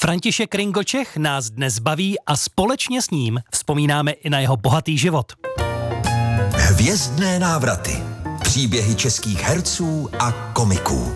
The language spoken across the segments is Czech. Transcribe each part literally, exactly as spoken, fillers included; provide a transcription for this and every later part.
František Ringo Čech nás dnes baví a společně s ním vzpomínáme i na jeho bohatý život. Hvězdné návraty. Příběhy českých herců a komiků.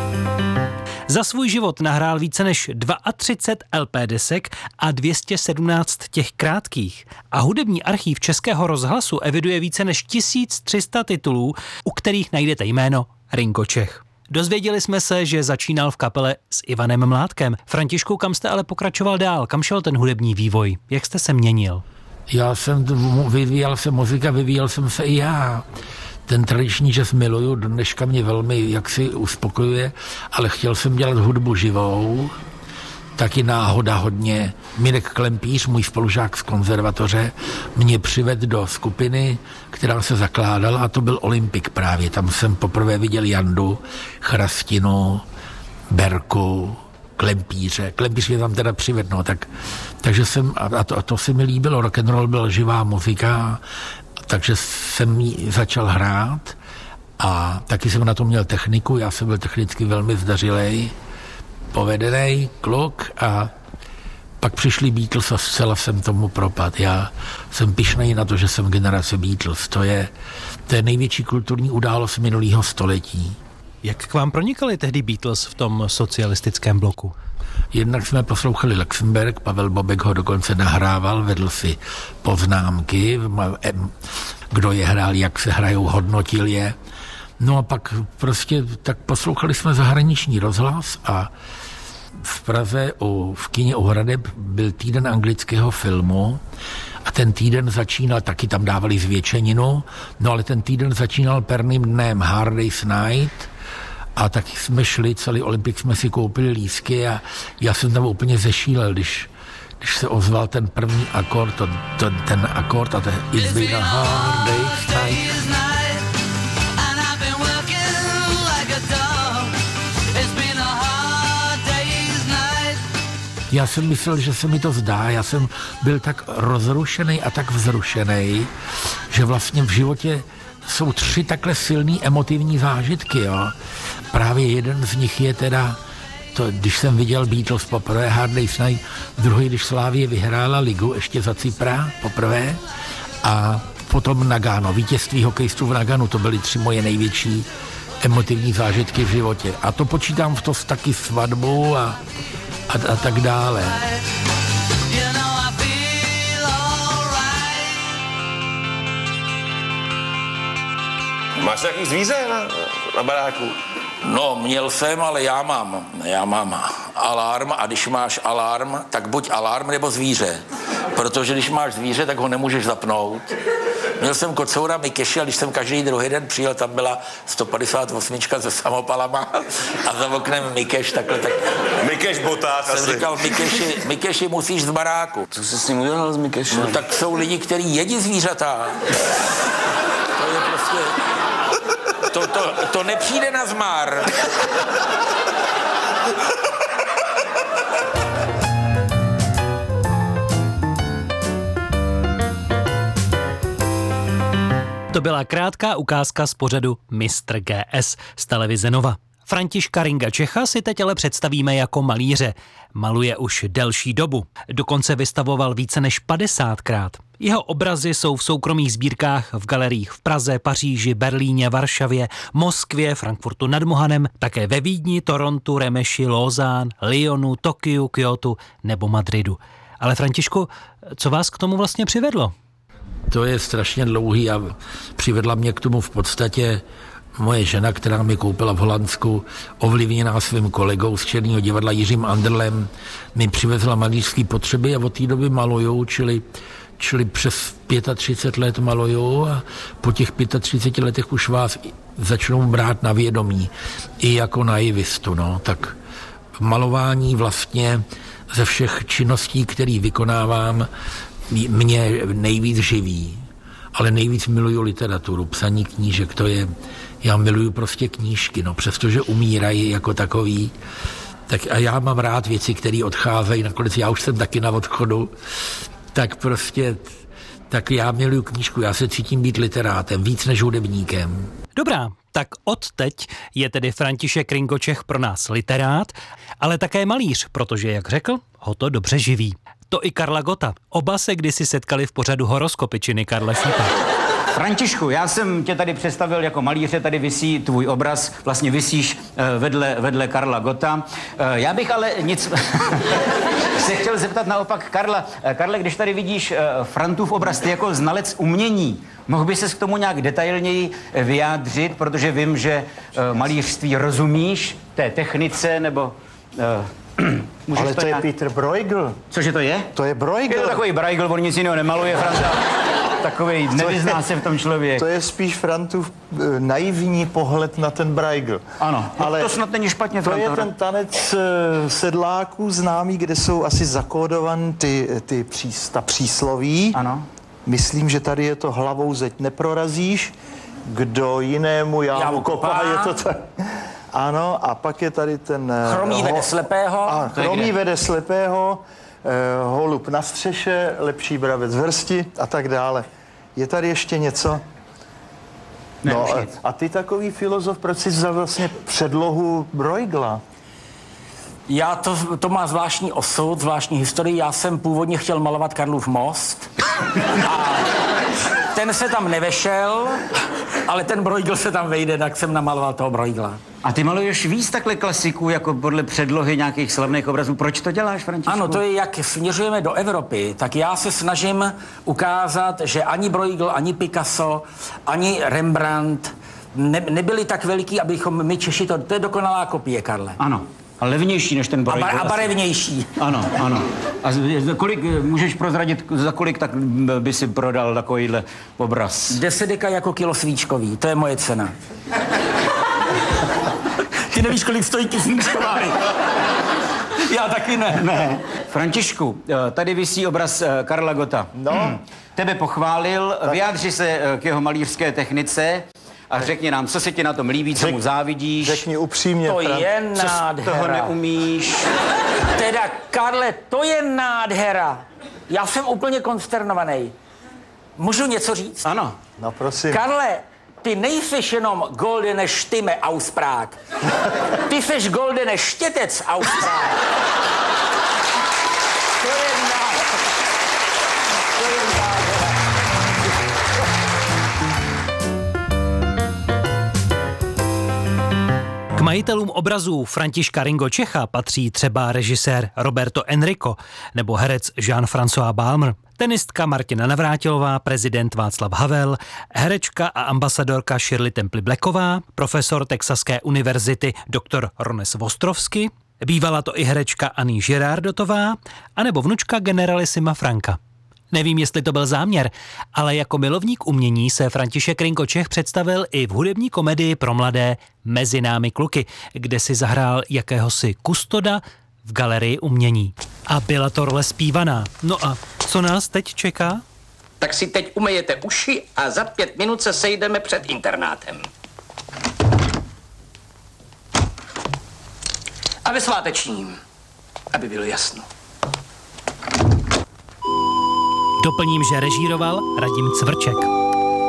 Za svůj život nahrál více než třicet dva el pé desek a dvě stě sedmnáct těch krátkých. A hudební archív Českého rozhlasu eviduje více než tisíc tři sta titulů, u kterých najdete jméno Ringo Čech. Dozvěděli jsme se, že začínal v kapele s Ivanem Mládkem. Františku, kam jste ale pokračoval dál? Kam šel ten hudební vývoj? Jak jste se měnil? Já jsem vyvíjel se muzika, vyvíjel jsem se i já. Ten tradiční jazz miluju, dneška mě velmi jaksi uspokojuje, ale chtěl jsem dělat hudbu živou, taky náhoda hodně. Mirek Klempíř, můj spolužák z konzervatoře, mě přivedl do skupiny, která se zakládala, a to byl Olympik právě. Tam jsem poprvé viděl Jandu, Chrastinu, Berku, Klempíře. Klempíř mě tam teda přivedl, no, tak, takže jsem, a to, a to se mi líbilo, rock'n'roll byla živá muzika, takže jsem ji začal hrát a taky jsem na to měl techniku, já jsem byl technicky velmi zdařilej, povedenej kluk a pak přišli Beatles a zcela jsem tomu propad. Já jsem pyšnej na to, že jsem generace Beatles. To je, to je největší kulturní událost minulého století. Jak k vám pronikali tehdy Beatles v tom socialistickém bloku? Jednak jsme poslouchali Luxemburg, Pavel Bobek ho dokonce nahrával, vedl si poznámky, kdo je hrál, jak se hrajou, hodnotil je. No a pak prostě tak poslouchali jsme zahraniční rozhlas a v Praze u, v kině u Hradeb byl týden anglického filmu a ten týden začínal, taky tam dávali zvětšeninu, no ale ten týden začínal perným dnem Hard Day's Night a taky jsme šli, celý Olympik jsme si koupili lístky a já jsem tam úplně zešílel, když, když se ozval ten první akord, to, to, ten akord a to It's been a hard day's night. Já jsem myslel, že se mi to zdá, já jsem byl tak rozrušený a tak vzrušený, že vlastně v životě jsou tři takhle silný emotivní zážitky, jo. Právě jeden z nich je teda, to, když jsem viděl Beatles poprvé, Hard Day's Night, druhý, když Slavie vyhrála ligu ještě za Cypra poprvé a potom Nagano, vítězství hokejistů v Naganu, to byly tři moje největší emotivní zážitky v životě. A to počítám v to taky svatbu a A, a tak dále. Máš nějaký zvíře na, na baráku? No, měl jsem, ale já mám. Já mám alarm a když máš alarm, tak buď alarm nebo zvíře. Protože když máš zvíře, tak ho nemůžeš zapnout. Měl jsem kocoura Mikeši a když jsem každý druhý den přijel, tam byla sto padesát osm se samopalama a za oknem Mikeš takhle tak... Mikeš boták jsem asi. říkal, Mikeši, Mikeši musíš z baráku. Co jsi s ním udělal s Mikešem? No tak jsou lidi, kteří jedí zvířata. To je prostě... To, to, to nepřijde na zmar. To byla krátká ukázka z pořadu mistr G S z televize Nova. Františka Ringa Čecha si teď ale představíme jako malíře. Maluje už delší dobu. Dokonce vystavoval více než padesátkrát. Jeho obrazy jsou v soukromých sbírkách v galeriích v Praze, Paříži, Berlíně, Varšavě, Moskvě, Frankfurtu nad Mohanem, také ve Vídni, Torontu, Remeši, Lausanne, Lyonu, Tokiu, Kyotu nebo Madridu. Ale Františku, co vás k tomu vlastně přivedlo? To je strašně dlouhý a přivedla mě k tomu v podstatě moje žena, která mi koupila v Holandsku, ovlivněná svým kolegou z Černého divadla Jiřím Anderlem, mi přivezla malířské potřeby a od té doby maluju, čili, čili přes třicet pět let maluju a po těch třiceti pěti letech už vás začnou brát na vědomí i jako naivistu, no, tak malování vlastně ze všech činností, které vykonávám, mě nejvíc živí, ale nejvíc miluju literaturu, psaní knížek, to je, já miluju prostě knížky, no, přestože umírají jako takový, tak a já mám rád věci, které odcházejí, nakonec já už jsem taky na odchodu, tak prostě, tak já miluju knížku, já se cítím být literátem, víc než hudebníkem. Dobrá, Tak odteď je tedy František Ringo Čech pro nás literát, ale také malíř, protože, jak řekl, ho to dobře živí. To i Karla Gotta. Oba se kdysi setkali v pořadu Horoskopy činy Karla Šípa. Františku, já jsem tě tady představil jako malíře, tady visí tvůj obraz, vlastně visíš vedle, vedle Karla Gotta. Já bych ale nic... se chtěl zeptat naopak Karla. Karle, když tady vidíš Frantův obraz, ty jako znalec umění, mohl by ses k tomu nějak detailněji vyjádřit, protože vím, že malířství rozumíš, té technice, nebo... Můžeš ale to, to nějak... je Peter Bruegel. Cože to je? To je Bruegel. Je to takový Bruegel, on nic jiného nemaluje, Franta. Takovej, nevyzná se v tom člověk. To je spíš Frantův e, naivní pohled na ten Bruegel. Ano, ale to snad není špatně. To Franta, je ten tanec e, sedláků známý, kde jsou asi zakódovaný ty, ty přís, ta přísloví. Ano. Myslím, že tady je to hlavou zeď neprorazíš, kdo jinému jámu kopá, je to tak. Ano, a pak je tady ten... Chromý vede slepého. A chromý vede slepého, eh, holub na střeše, lepší bravec v hrsti a tak dále. Je tady ještě něco? Ne, no, a, a ty takový filozof, proč jsi vzal vlastně předlohu Bruegela? Já to, to má zvláštní osud, zvláštní historii. Já jsem původně chtěl malovat Karlův most. A ten se tam nevešel, ale ten Bruegel se tam vejde, tak jsem namaloval toho Bruegela. A ty maluješ víc takhle klasiků, jako podle předlohy nějakých slavných obrazů. Proč to děláš, Františku? Ano, to je, jak směřujeme do Evropy, tak já se snažím ukázat, že ani Bruegel, ani Picasso, ani Rembrandt ne, nebyli tak veliký, abychom my Češi, to, to je dokonalá kopie, Karle. Ano. A levnější než ten Bruegel. A, bar, a barevnější. Ano, ano. A kolik, můžeš prozradit, za kolik tak by si prodal takovýhle obraz? Deset deka jako kilo svíčkový, to je moje cena. Ty nevíš, kolik stojí tisíčková. Já taky ne. Ne. Františku, tady visí obraz Karla Gotta. No. Tebe pochválil, tak. Vyjádři se k jeho malířské technice a řekni nám, co se ti na tom líbí, co Řek, mu závidíš. Řekni upřímně. To Fran... je co nádhera. toho neumíš. Teda, Karle, to je nádhera. Já jsem úplně konsternovaný. Můžu něco říct? Ano. No prosím. Karle, ty nejseš jenom goldene Stimme aus Prag. Ty seš goldene štětec aus Prag. To je nádhera. To je nádhera. K majitelům obrazů Františka Ringo Čecha patří třeba režisér Roberto Enrico nebo herec Jean-François Balmer, tenistka Martina Navrátilová, prezident Václav Havel, herečka a ambasadorka Shirley Temple Blacková, profesor Texaské univerzity doktor Rones Vostrovsky, bývala to i herečka Annie Girardotová, anebo vnučka generalisima Franka. Nevím, jestli to byl záměr, ale jako milovník umění se František Ringo Čech představil i v hudební komedii pro mladé Mezi námi kluky, kde si zahrál jakéhosi kustoda v galerii umění. A byla to role zpívaná. No a co nás teď čeká? Tak si teď umyjete uši a za pět minut se sejdeme před internátem. A ve svátečním, aby bylo jasno. Doplním, že režíroval Radim Cvrček.